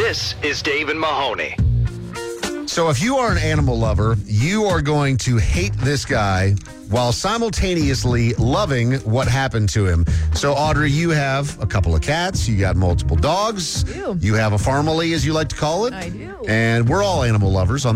This is Dave and Mahoney. So if you are an animal lover, you are going to hate this guy while simultaneously loving what happened to him. So, Audrey, you have a couple of cats. You got multiple dogs. I do. You have a family, as you like to call it. I do. And we're all animal lovers on